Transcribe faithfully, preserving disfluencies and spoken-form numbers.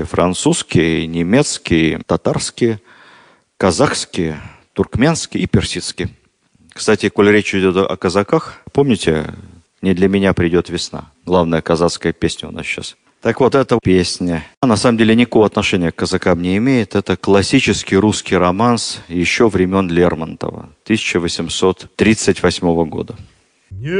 Французские, немецкие, татарские, казахские, туркменские и персидские. Кстати, коль речь идет о казаках, помните, «Не для меня придет весна». Главная казахская песня у нас сейчас. Так вот, эта песня, на самом деле, никакого отношения к казакам не имеет. Это классический русский романс еще времен Лермонтова, тысяча восемьсот тридцать восьмого года.